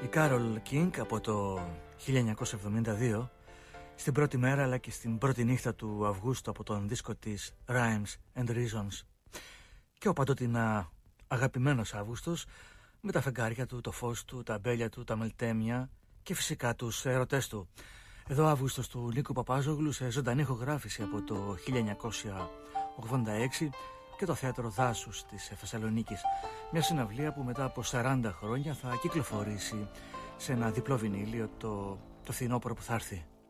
Η Κάρολ Κίνγκ από το 1972, στην πρώτη μέρα αλλά και στην πρώτη νύχτα του Αυγούστου από τον δίσκο της Rhymes and Reasons, και ο παντότινα αγαπημένος Αύγουστος με τα φεγγάρια του, το φως του, τα αμπέλια του, τα μελτέμια και φυσικά τους ερωτές του. Εδώ Αύγουστος του Νίκου Παπάζογλου σε ζωντανή ηχογράφηση από το 1986 και το Θέατρο Δάσους της Θεσσαλονίκης. Μια συναυλία που μετά από 40 χρόνια θα κυκλοφορήσει σε ένα διπλό βινίλιο το φθινόπωρο που θα έρθει.